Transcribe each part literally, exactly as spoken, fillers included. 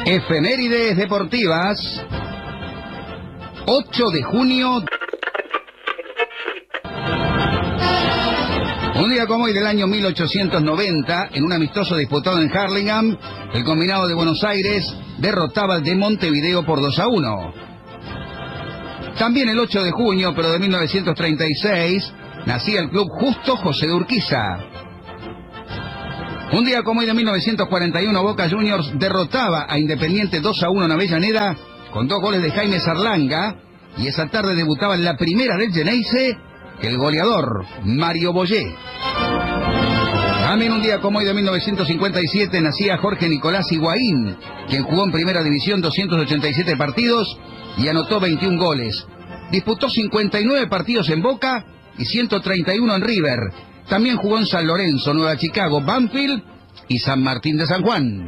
Efemérides deportivas. ocho de junio. Un día como hoy del año mil ochocientos noventa, en un amistoso disputado en Hurlingham, el combinado de Buenos Aires derrotaba al de Montevideo por dos a uno. También el ocho de junio, pero de mil novecientos treinta y seis, nacía el club Justo José de Urquiza. Un día como hoy de mil novecientos cuarenta y uno, Boca Juniors derrotaba a Independiente dos a uno en Avellaneda con dos goles de Jaime Sarlanga, y esa tarde debutaba en la primera del Geneise el goleador Mario Boyé. También un día como hoy de mil novecientos cincuenta y siete nacía Jorge Nicolás Higuaín, quien jugó en Primera División doscientos ochenta y siete partidos y anotó veintiún goles. Disputó cincuenta y nueve partidos en Boca y ciento treinta y uno en River. También jugó en San Lorenzo, Nueva Chicago, Banfield y San Martín de San Juan.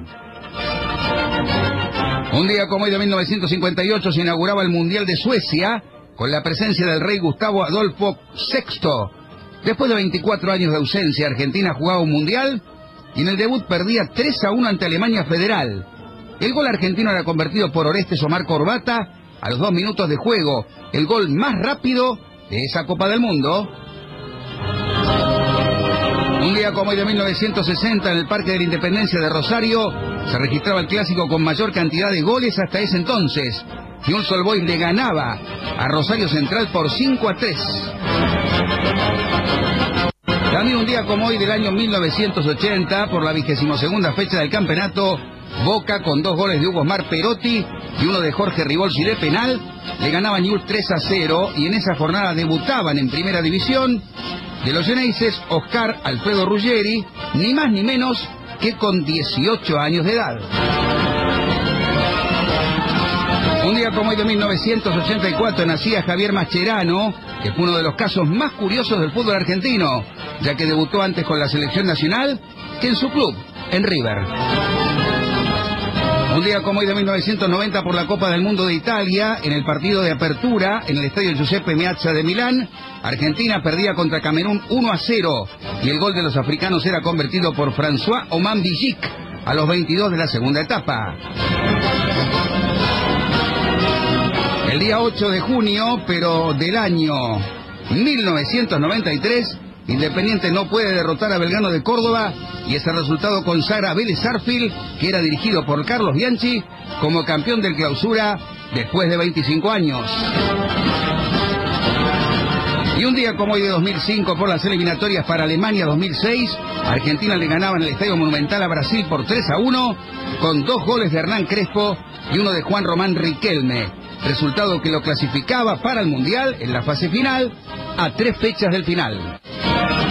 Un día como hoy de mil novecientos cincuenta y ocho se inauguraba el Mundial de Suecia con la presencia del rey Gustavo Adolfo sexto. Después de veinticuatro años de ausencia, Argentina jugaba un Mundial y en el debut perdía tres a uno ante Alemania Federal. El gol argentino era convertido por Orestes Omar Corbata a los dos minutos de juego, el gol más rápido de esa Copa del Mundo. Un día como hoy de mil novecientos sesenta, en el Parque de la Independencia de Rosario, se registraba el clásico con mayor cantidad de goles hasta ese entonces. Newell's Boys le ganaba a Rosario Central por cinco a tres. También un día como hoy del año mil novecientos ochenta, por la vigésimo segunda fecha del campeonato, Boca, con dos goles de Hugo Osmar Perotti y uno de Jorge Ribolsi de penal, le ganaba a Newell's tres a cero, y en esa jornada debutaban en Primera División de los Geneises Oscar Alfredo Ruggeri, ni más ni menos que con dieciocho años de edad. Un día como hoy de mil novecientos ochenta y cuatro nacía Javier Mascherano, que fue uno de los casos más curiosos del fútbol argentino, ya que debutó antes con la selección nacional que en su club, en River. Un día como hoy de mil novecientos noventa, por la Copa del Mundo de Italia, en el partido de apertura en el estadio Giuseppe Meazza de Milán, Argentina perdía contra Camerún uno a cero, y el gol de los africanos era convertido por François Oman Villic a los veintidós de la segunda etapa. El día ocho de junio, pero del año mil novecientos noventa y tres, Independiente no puede derrotar a Belgrano de Córdoba, y ese resultado consagra a Vélez Sarsfield, que era dirigido por Carlos Bianchi, como campeón del Clausura después de veinticinco años. Y un día como hoy de dos mil cinco, por las eliminatorias para Alemania dos mil seis, Argentina le ganaba en el Estadio Monumental a Brasil por tres a uno, con dos goles de Hernán Crespo y uno de Juan Román Riquelme, resultado que lo clasificaba para el Mundial en la fase final a tres fechas del final.